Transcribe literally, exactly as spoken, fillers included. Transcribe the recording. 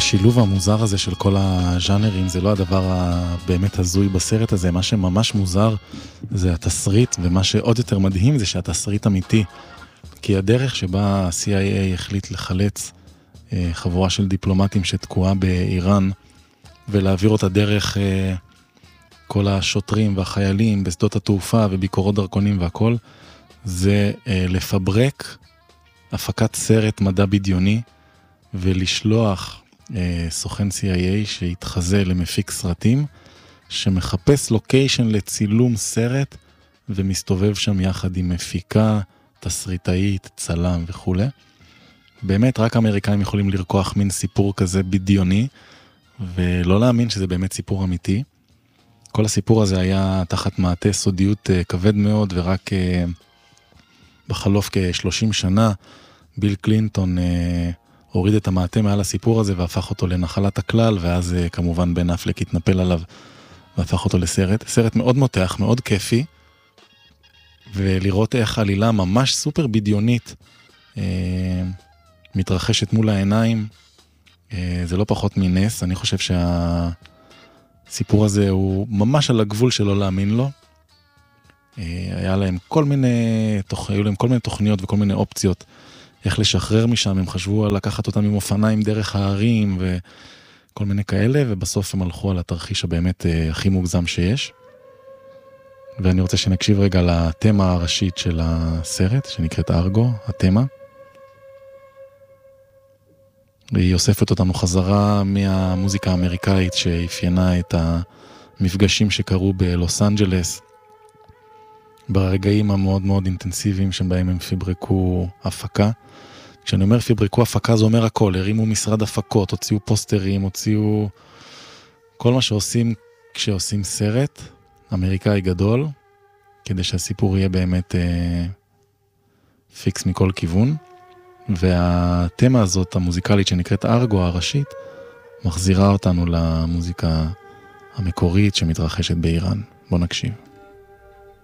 השילוב המוזר הזה של כל הז'אנרים זה לא הדבר הבאמת הזוי בסרט הזה, מה שממש מוזר זה התסריט, ומה שעוד יותר מדהים זה שהתסריט אמיתי, כי הדרך שבה ה-סי איי איי החליט לחלץ אה, חבורה של דיפלומטים שתקועה באיראן, ולהעביר אותה דרך אה, כל השוטרים והחיילים בשדות התעופה וביקורות דרכונים והכל, זה אה, לפברק הפקת סרט מדע בדיוני, ולשלוח אה, סוכן סי איי איי שהתחזה למפיק סרטים, שמחפש לוקיישן לצילום סרט, ומסתובב שם יחד עם מפיקה, תסריטאית, צלם וכו'. באמת רק אמריקאים יכולים לרקוח מין סיפור כזה בדיוני, ולא להאמין שזה באמת סיפור אמיתי. כל הסיפור הזה היה תחת מעטה סודיות אה, כבד מאוד, ורק אה, בחלוף כ-שלושים שנה, ביל קלינטון אה, הוריד את המעטה מעל הסיפור הזה, והפך אותו לנחלת הכלל, ואז אה, כמובן בן אפלק התנפל עליו, והפך אותו לסרט. סרט מאוד מותח, מאוד כיפי, ולראות איך עלילה ממש סופר בדיונית, אה, מתרחשת מול העיניים, אה, זה לא פחות מנס. אני חושב שהסיפור הזה הוא ממש על הגבול שלא להאמין לו. אה, היה להם כל מיני, תוכ... היו להם כל מיני תוכניות וכל מיני אופציות, איך לשחרר משם. הם חשבו על לקחת אותם עם אופניים דרך הערים וכל מיני כאלה, ובסוף הם הלכו על התרחיש הבאמת אה, הכי מוגזם שיש. ואני רוצה שנקשיב רגע לתמה הראשית של הסרט, שנקראת ארגו, התמה. היא אוספת אותנו חזרה מהמוזיקה האמריקאית שאפיינה את המפגשים שקרו בלוס אנג'לס, ברגעים המאוד מאוד אינטנסיביים שבהם הם פיברקו הפקה. כשאני אומר פיברקו הפקה, זה אומר הכל, הרימו משרד הפקות, הוציאו פוסטרים, הוציאו כל מה שעושים כשעושים סרט אמריקאי גדול, כדי שהסיפור יהיה באמת אה, פיקס מכל כיוון. והתמה הזאת המוזיקלית שנקראת ארגו הראשית, מחזירה אותנו למוזיקה המקורית שמתרחשת באיראן. בוא נקשיב.